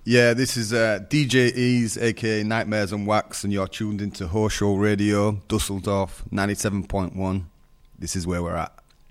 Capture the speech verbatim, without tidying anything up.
Yeah, this is uh, D J Ease, aka Nightmares on Wax, and you're tuned into Horse Show Radio, Dusseldorf, ninety-seven point one. This is where we're at.